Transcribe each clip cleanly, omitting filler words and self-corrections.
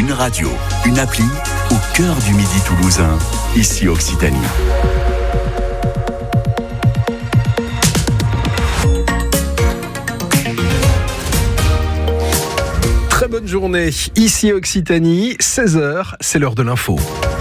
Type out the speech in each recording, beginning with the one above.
Une radio, une appli au cœur du Midi toulousain, ici Occitanie. Très bonne journée, ici Occitanie, 16h, c'est l'heure de l'info.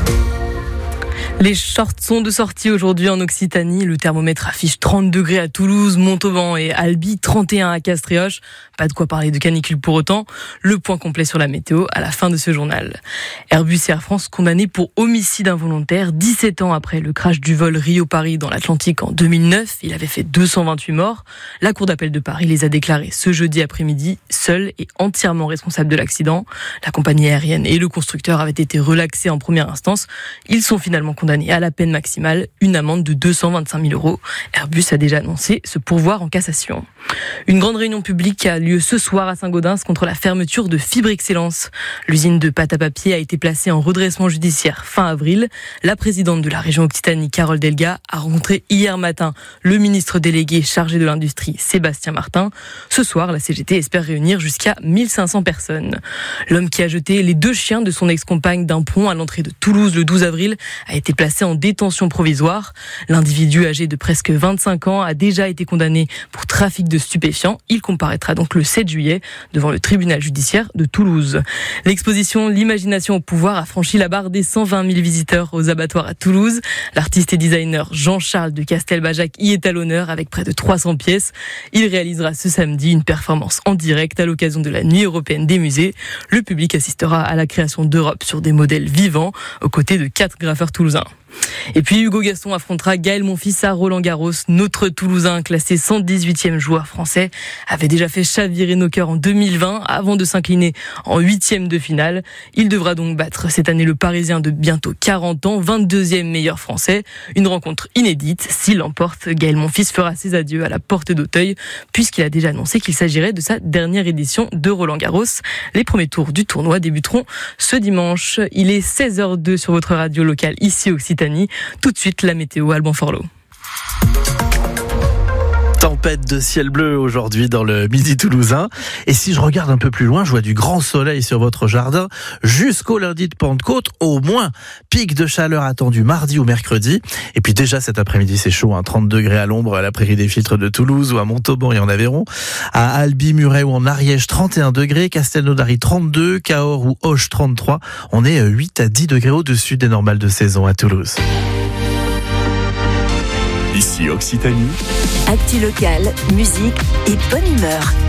Les shorts sont de sortie aujourd'hui en Occitanie. Le thermomètre affiche 30 degrés à Toulouse, Montauban et Albi, 31 à Castréoche. Pas de quoi parler de canicule pour autant. Le point complet sur la météo à la fin de ce journal. Airbus et Air France condamnés pour homicide involontaire 17 ans après le crash du vol Rio-Paris dans l'Atlantique en 2009. Il avait fait 228 morts. La Cour d'appel de Paris les a déclarés ce jeudi après-midi seuls et entièrement responsables de l'accident. La compagnie aérienne et le constructeur avaient été relaxés en première instance. Ils sont finalement condamnés à la peine maximale, une amende de 225 000 €. Airbus a déjà annoncé se pourvoir en cassation. Une grande réunion publique a lieu ce soir à Saint-Gaudens contre la fermeture de Fibre Excellence. L'usine de pâte à papier a été placée en redressement judiciaire fin avril. La présidente de la région Occitanie, Carole Delga, a rencontré hier matin le ministre délégué chargé de l'industrie, Sébastien Martin. Ce soir, la CGT espère réunir jusqu'à 1500 personnes. L'homme qui a jeté les 2 chiens de son ex-compagne d'un pont à l'entrée de Toulouse le 12 avril a été placé en détention provisoire. L'individu âgé de presque 25 ans a déjà été condamné pour trafic de stupéfiants. Il comparaîtra donc le 7 juillet devant le tribunal judiciaire de Toulouse. L'exposition L'imagination au pouvoir a franchi la barre des 120 000 visiteurs aux abattoirs à Toulouse. L'artiste et designer Jean-Charles de Castelbajac y est à l'honneur avec près de 300 pièces. Il réalisera ce samedi une performance en direct à l'occasion de la Nuit européenne des musées. Le public assistera à la création d'Europe sur des modèles vivants aux côtés de 4 graffeurs toulousains. Et puis Hugo Gaston affrontera Gaël Monfils à Roland-Garros. Notre Toulousain, classé 118e joueur français, avait déjà fait chavirer nos cœurs en 2020 avant de s'incliner en 8e de finale. Il devra donc battre cette année le Parisien de bientôt 40 ans, 22e meilleur français. Une rencontre inédite. S'il l'emporte, Gaël Monfils fera ses adieux à la porte d'Auteuil puisqu'il a déjà annoncé qu'il s'agirait de sa dernière édition de Roland-Garros. Les premiers tours du tournoi débuteront ce dimanche. Il est 16h02 sur votre radio locale ici Occitanie. Tout de suite, la météo, Alban Forlot. Tempête de ciel bleu aujourd'hui dans le Midi toulousain. Et si je regarde un peu plus loin, je vois du grand soleil sur votre jardin jusqu'au lundi de Pentecôte, au moins. Pic de chaleur attendu mardi ou mercredi. Et puis déjà cet après-midi, c'est chaud, 30 degrés à l'ombre à la Prairie des Filtres de Toulouse ou à Montauban et en Aveyron. À Albi, Muret ou en Ariège, 31 degrés. Castelnaudary, 32. Cahors ou Auch, 33. On est 8 à 10 degrés au-dessus des normales de saison à Toulouse. Ici Occitanie. Actu locale, musique et bonne humeur.